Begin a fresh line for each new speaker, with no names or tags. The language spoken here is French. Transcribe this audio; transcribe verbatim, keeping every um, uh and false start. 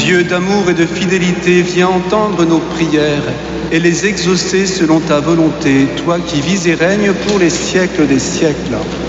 Dieu d'amour et de fidélité, viens entendre nos prières et les exaucer selon ta volonté, toi qui vis et règnes pour les siècles des siècles.